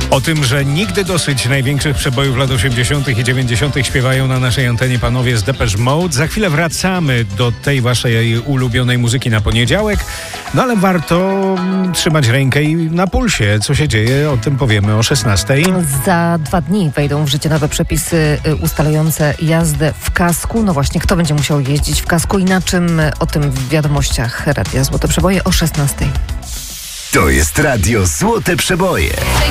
O tym, że nigdy dosyć największych przebojów lat 80. i 90. śpiewają na naszej antenie panowie z Depeche Mode. Za chwilę wracamy do tej waszej ulubionej muzyki na poniedziałek. No ale warto trzymać rękę i na pulsie. Co się dzieje, o tym powiemy o 16:00. Za 2 dni wejdą w życie nowe przepisy ustalające jazdę w kasku. No właśnie, kto będzie musiał jeździć w kasku i na czym? O tym w wiadomościach Radia Złote Przeboje o 16:00. To jest Radio Złote Przeboje.